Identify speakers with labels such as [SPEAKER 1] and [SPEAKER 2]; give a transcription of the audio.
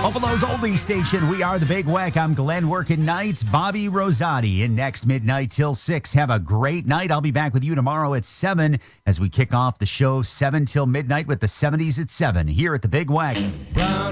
[SPEAKER 1] Buffalo's only station. We are the Big Weck. I'm Glenn working nights. Bobby Rosati in next midnight till 6. Have a great night. I'll be back with you tomorrow at 7 as we kick off the show 7 till midnight with the 70s at 7 here at the Big Weck.